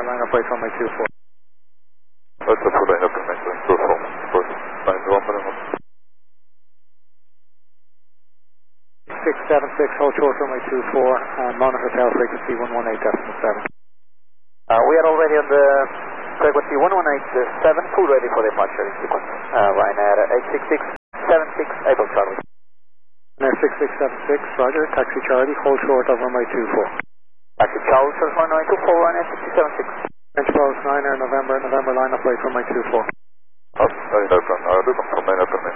line up right runway 24. That's a full line up runway 24. First, line 1 676, hold short runway 24, and monitor tail frequency 118.7. We are already on the frequency 118.7, full ready for departure in sequence. Ryanair 86676, April Charlie. Ryanair 6676, roger, taxi Charlie, hold short of runway 24. Taxi Charles, runway 24, Ryanair 6676. French Post 9 November line up right runway 24. Line up runway